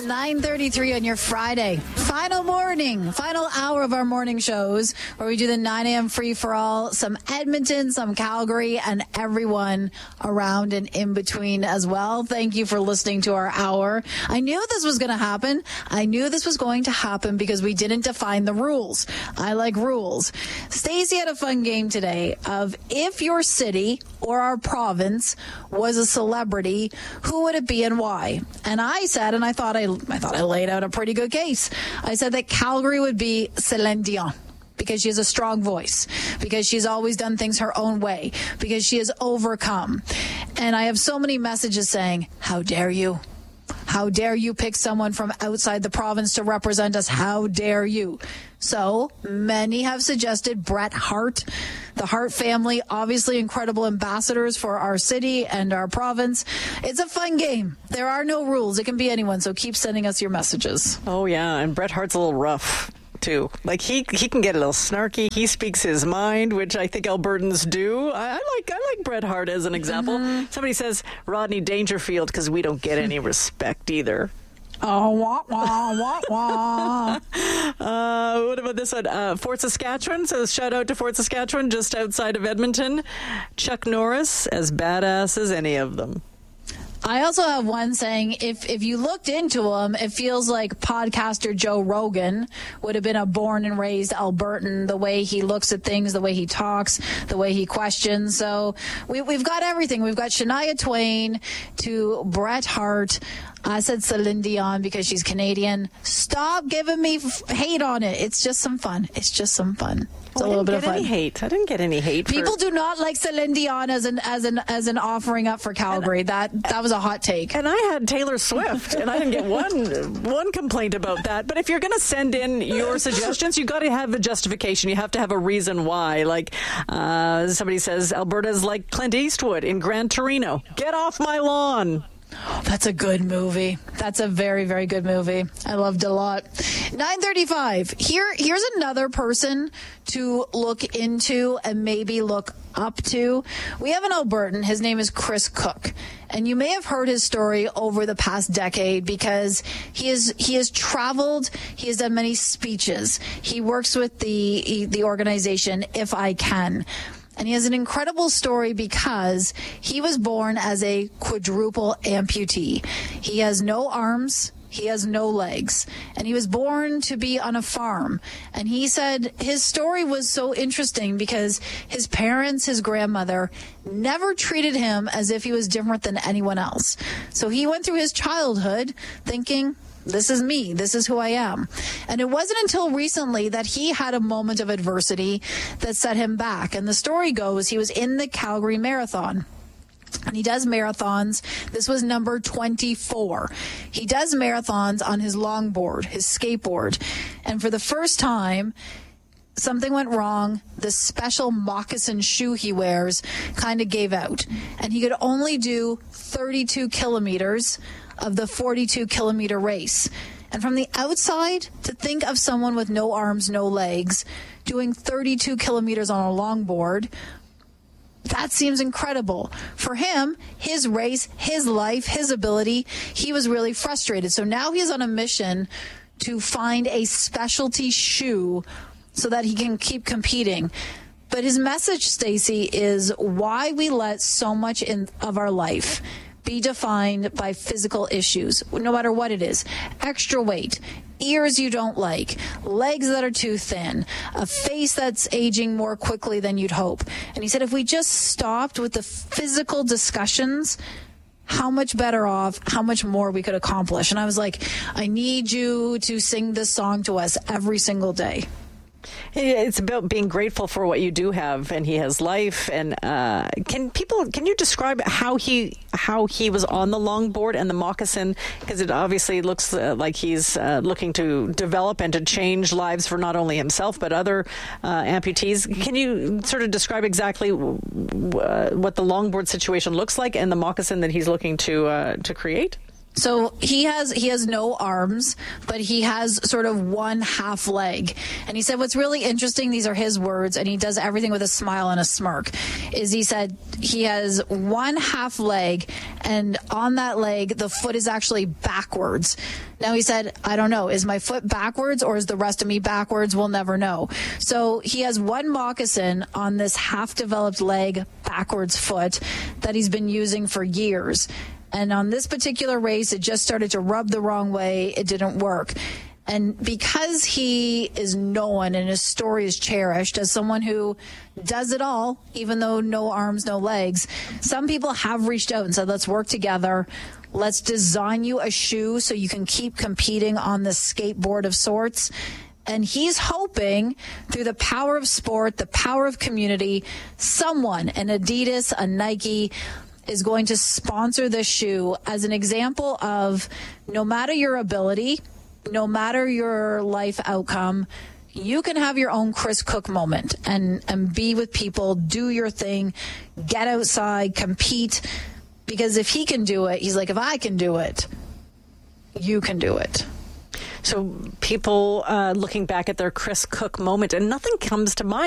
9:33 on your Friday. Final hour of our morning shows where we do the 9 a.m. free for all, some Edmonton, some Calgary, and everyone around and in between as well. Thank you for listening to our hour. I knew this was going to happen. Because we didn't define the rules. I like rules. Stacey had a fun game today of if your city or our province was a celebrity, who would it be and why? And I said, and I thought I laid out a pretty good case. I said that Calgary would be Celine Dion, because she has a strong voice, because she's always done things her own way, because she has overcome. And I have so many messages saying, how dare you? How dare you pick someone from outside the province to represent us? How dare you? So many have suggested Bret Hart. The Hart family, obviously incredible ambassadors for our city and our province. It's a fun game. There are no rules. It can be anyone. So keep sending us your messages. Oh, yeah. And Bret Hart's a little rough, too. Like, he can get a little snarky. He speaks his mind, which I think Albertans do. I like Bret Hart as an example. Mm-hmm. Somebody says Rodney Dangerfield because we don't get any respect either. Oh, wah, wah, wah, wah. What about this one? Fort Saskatchewan says, shout out to Fort Saskatchewan, just outside of Edmonton. Chuck Norris, as badass as any of them. I also have one saying, if you looked into him, it feels like podcaster Joe Rogan would have been a born and raised Albertan, the way he looks at things, the way he talks, the way he questions. So we've got everything. We've got Shania Twain to Bret Hart. I said Celine Dion because she's Canadian. Stop giving me hate on it. It's just some fun. It's a little bit of fun. I didn't get any hate. People do not like Celine Dion as an offering up for Calgary. That was a hot take. And I had Taylor Swift, and I didn't get one complaint about that. But if you're going to send in your suggestions, you got to have a justification. You have to have a reason why. Like somebody says, Alberta's like Clint Eastwood in Gran Torino. Get off my lawn. That's a good movie. That's a very, very good movie. I loved it a lot. 9:35. Here's another person to look into and maybe look up to. We have an Albertan. His name is Chris Cook. And you may have heard his story over the past decade because he has traveled. He has done many speeches. He works with the organization If I Can. And he has an incredible story because he was born as a quadruple amputee. He has no arms. He has no legs. And he was born to be on a farm. And he said his story was so interesting because his parents, his grandmother, never treated him as if he was different than anyone else. So he went through his childhood thinking, this is me. This is who I am. And it wasn't until recently that he had a moment of adversity that set him back. And the story goes, he was in the Calgary Marathon. And he does marathons. This was number 24. He does marathons on his longboard, his skateboard. And for the first time, something went wrong. The special moccasin shoe he wears kind of gave out. And he could only do 32 kilometers of the 42-kilometer race. And from the outside, to think of someone with no arms, no legs, doing 32 kilometers on a longboard, that seems incredible. For him, his race, his life, his ability, he was really frustrated. So now he's on a mission to find a specialty shoe so that he can keep competing. But his message, Stacey, is why we let so much of our life be defined by physical issues, no matter what it is. Extra weight, ears you don't like, legs that are too thin, a face that's aging more quickly than you'd hope. And he said if we just stopped with the physical discussions, how much better off, how much more we could accomplish. And I was like, I need you to sing this song to us every single day. It's about being grateful for what you do have, and he has life. And can you describe how he was on the longboard and the moccasin? Because it obviously looks like he's looking to develop and to change lives for not only himself but other amputees. Can you sort of describe exactly what the longboard situation looks like and the moccasin that he's looking to create? So he has no arms, but he has sort of one half leg. And he said what's really interesting, these are his words, and he does everything with a smile and a smirk, is he said he has one half leg, and on that leg, the foot is actually backwards. Now he said, I don't know, is my foot backwards or is the rest of me backwards? We'll never know. So he has one moccasin on this half-developed leg, backwards foot that he's been using for years. And on this particular race, it just started to rub the wrong way. It didn't work. And because he is known and his story is cherished as someone who does it all, even though no arms, no legs, some people have reached out and said, let's work together. Let's design you a shoe so you can keep competing on the skateboard of sorts. And he's hoping through the power of sport, the power of community, someone, an Adidas, a Nike, is going to sponsor this shoe as an example of no matter your ability, no matter your life outcome, you can have your own Chris Cook moment and be with people, do your thing, get outside, compete. Because if he can do it, he's like, if I can do it, you can do it. So people looking back at their Chris Cook moment, and nothing comes to mind.